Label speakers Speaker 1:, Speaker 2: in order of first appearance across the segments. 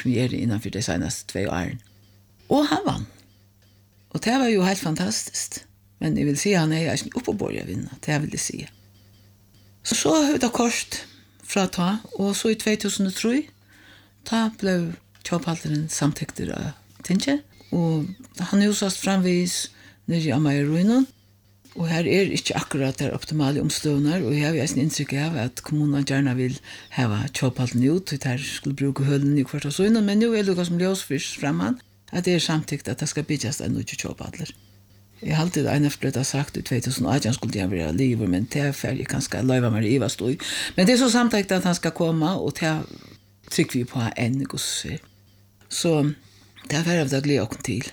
Speaker 1: premiere innanför de senaste 2 åren. Och han vann. Och det var ju helt fantastiskt. Men jag vill säga han är inte uppe på att vinna. Det vill jag säga. Så har det kort fra ta. Och så i 2003 ta blev Tjåpalleren samtyckter av Tinche. Och han usast framvis nere i Amaya-ruinen. Og her ikke akkurat der optimale omstøvner, og jeg har en inntrykk av at kommunen gjerne vil hava Tjåpallen ut, og der skulle bruke hølen i hvert av søgnen, men nå er det som ljøsfyrst fremman, at det samtykt at det skal bygges en nødvendig Tjåpaller. Jeg har alltid ennefløtt sagt i 2018 skulle jeg være livet, men det er ferdig kanskje løyva meg i hva stod. Men det er så samtykt at han skal komme, og det trykker vi på en gosse. Så det er ferdig å glede oss til.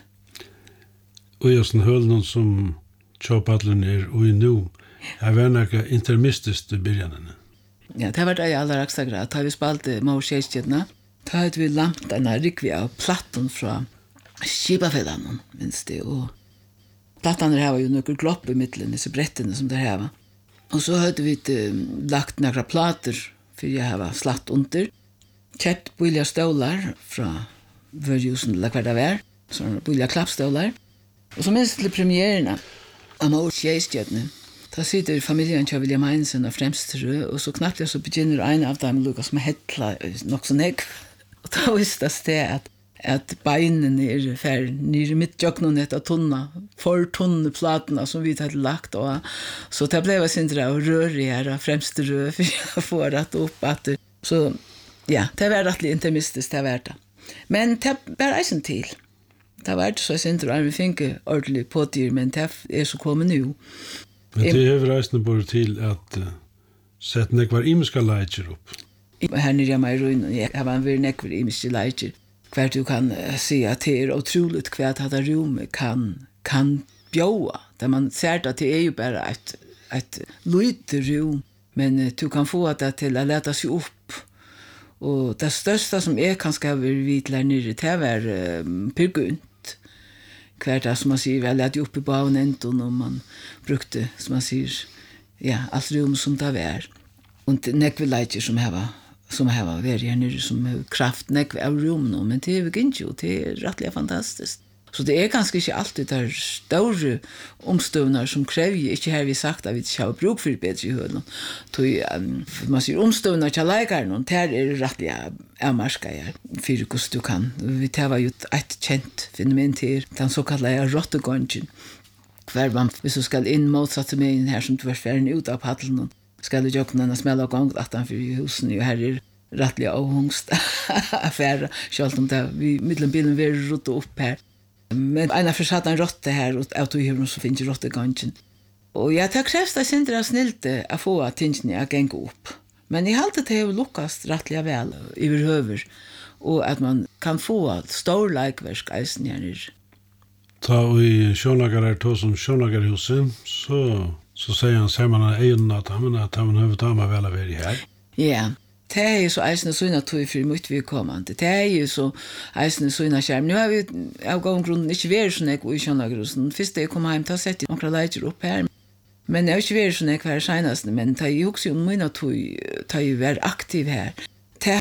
Speaker 2: Og just en hølen som Tjåpalleren og i nu, var noe intermistisk i begynnelsen.
Speaker 1: Ja, det var det i aller høyeste grad. Da vi spalte Maurskjøstjedene, da hadde vi lampt denne rikvi av platten fra Skipafellene, minst det. Og plattene her var jo noen glopp i midten, disse brettene som det her var. Og så hadde vi lagt noen plater, for jeg var slatt under. Kjøpt billige stålar fra Vørjusen, eller hva det var. Sånne billige klappstålar. Og så minst til premierene, Amor Tjejstjärne. Da sitter familjen til William Heinsen og fremstrø, og så knappt så begynner en av dem Lukas med hettla nok så negv. Og da visste det at beinene fer nere midt jøknen etter tunna, for tunne platene som vi hadde lagt. Og, så det ble sindra og rørig her og fremstrø, for jeg får rett opp at så ja, det var rettelig intimistisk, det var det. Men det var eisen til. Det var ikke så sindra, vi fikk ordentlig pådyr, men det så kommet nå.
Speaker 2: Men det reisende bare til at sette nekvar imiske leitjer opp.
Speaker 1: Her nere i Amaya-ruinen, jeg har vært nekvar imiske leitjer, hver du kan si at det utroligt hva dette rommet kan bjåa. Der man ser at det jo bare et lite rom, men du kan få det til å lete seg opp. Og det største som kanskje har vært vidt der nere, det var Pyrgunt. Hver som man sier, vi lette opp i bavnenten, og man brukte, som man sier, ja, alt rom som det var. Og nekve leitjer som har vært her nere, som har kraft nekve av rom nå, men det ikke jo, det rettelig fantastisk. Så det kanskje ikke alltid der store omstøvner som krever, ikke her vi sagt at vi ikke har bruk for bedre i høyden. Man sier omstøvner til leikeren, og der rettelig avmarska her, for hvordan du kan. Det var jo et kjent fenomen til den såkalte rottegongen, hver man, hvis du skal inn motsatt med inn her, som du var ferdig ut av paddelen, skal du gjøre denne smelle gang utenfor husen, og her rettelig avhungst affære, selv om det vi middelbilen vil rotte opp her. Men en har satt en rotte her, og av toghjøren så finnes rottegangen. Og jeg tar krevst det sindre av snilte å få tingene å genge opp. Men jeg halte det har lukkast rettelig vel overhøver, og at man kan få stor leikverk eisen her nere.
Speaker 2: Ta i sjånlager to som sjånlagerhuset, så sier han, ser man egen at han har dama vel å være her.
Speaker 1: Ja. Det jo så eisende sønne tog for mye vi kommende. Det jo så eisende sønne skjerm. Nå har vi av grunnen ikke vært sånn jeg i Kjønlagerhusen. Først da jeg kom hjem, da sett jeg noen leiter opp her. Men jeg har ikke vært sånn jeg hver seneste, men det jo også mye tog, da jeg var aktiv her. Det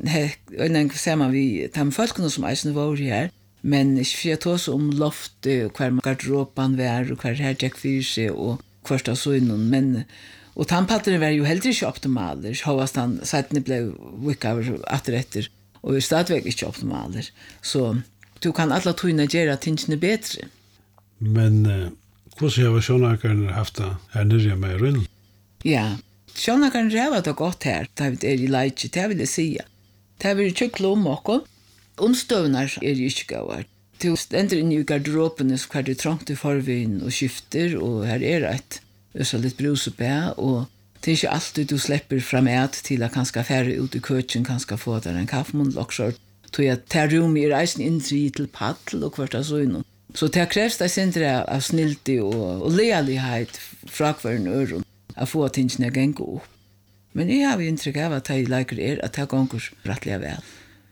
Speaker 1: ser man vi, det med folkene som eisende var her, men ikke for jeg tog så om loftet, og hver garderoben var, og hver her tjekk for seg, og hver av sønnen, men og tannpatterne var jo heller ikke optimaler, hovast han settene ble vikket etter, og er stadigvæk ikke optimaler. Så du kan alle togene gjøre tingene bedre. Men
Speaker 2: hvordan har sjånakerne haft det her nere med runnen?
Speaker 1: Ja, sjånakerne har det godt her, det i leitje, det vil jeg si. Det vil kjøkle om oss. Omstøvner jo ikke gøy. Du stender inn i garderobene, så hver du trangt i forveien og skifter, og her et så litt brus og bæ, og det ikke alltid du slipper fram til at kanskje færre ut i køkken, kanskje få der en kaffemunn, lokser, til at det rom i reisen innfri til paddel og hvert av sånn. Så det krevs det sindre av snilti og lealighet fra hver øren, å få tingene genge opp. Men jeg har inntrykk av at jeg liker at det ganger rettelig vel.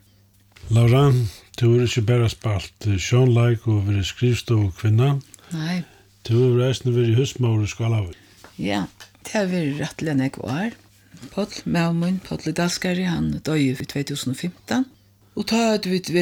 Speaker 2: Laura, du har ikke bare spalt sjånleik og vært skrivstå kvinna.
Speaker 1: Nei.
Speaker 2: Du har reisende vært i husmål i Skalaver.
Speaker 1: Ja, det har vært rettelig enn jeg var. Poll Dalskari, han døde i 2015. Og da hadde vi